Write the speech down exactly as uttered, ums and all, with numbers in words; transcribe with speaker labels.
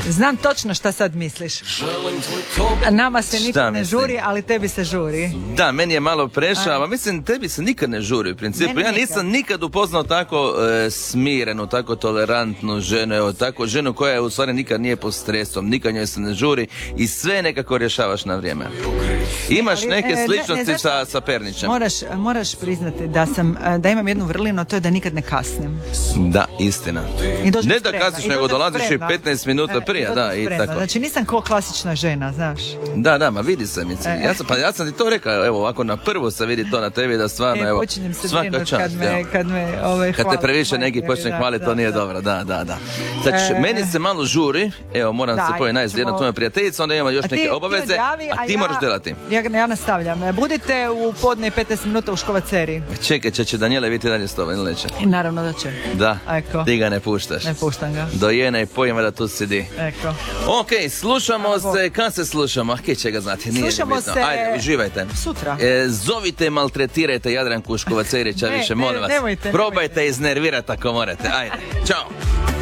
Speaker 1: Znam točno šta sad misliš. Nama se nikad ne žuri, ali tebi se žuri.
Speaker 2: Da, meni je malo prešao, a mislim tebi se nikad ne žuri u principu. Meni ja nisam nikad, nikad upoznao tako e, smirenu, tako tolerantnu ženu, evo, tako ženu koja je u stvari nikad nije pod stresom, nikad njoj se ne žuri i sve nekako rješavaš na vrijeme. Imaš neke sličnosti ne, ne, sa, sa Pernićem.
Speaker 1: Moraš, moraš priznati da sam, da imam jednu vrlinu, to je da nikad ne kasnim.
Speaker 2: Da, istina. Ne da kasniš, nego dolaziš i petnaest minuta prije, da, i tako.
Speaker 1: Znači nisam ko klasična žena, znaš.
Speaker 2: Da, da, ma vidi se mi. Ja sam, pa ja sam ti to rekao, evo, ovako na prvo se vidi to na tebi da stvarno,
Speaker 1: e,
Speaker 2: evo,
Speaker 1: svaka čast. Kad me, kad me ovaj,
Speaker 2: kad te previše neki počne hvaliti, to nije da, dobro, da, da, da. Znači, e, meni se malo žuri, evo, moram da, se poje najti s jednom tvojom prijateljicom, onda imamo još
Speaker 1: ti,
Speaker 2: neke obaveze, ti odjavi, a ti ja, moraš delati.
Speaker 1: Ja, ja nastavljam. Budite u podne petnaest minuta u Škovaceri.
Speaker 2: Čekaj, će će Daniela biti dalje s tobom, ili neće?
Speaker 1: Naravno da će.
Speaker 2: Da,
Speaker 1: Eko.
Speaker 2: Ti ga ne puštaš.
Speaker 1: Ne puštam ga.
Speaker 2: Do jene i pojema da tu sidi.
Speaker 1: Eko.
Speaker 2: Ok, slušamo Avo. se, kad se slušamo? Kaj će ga znati, nije
Speaker 1: slušamo
Speaker 2: bitno.
Speaker 1: se...
Speaker 2: Ajde, uživajte.
Speaker 1: Sutra.
Speaker 2: E, zovite, maltretirajte Jadranku Škovacerića više, molim vas.
Speaker 1: Nemojte,
Speaker 2: Probajte
Speaker 1: nemojte.
Speaker 2: iznervirati ako morate. Ajde, čao.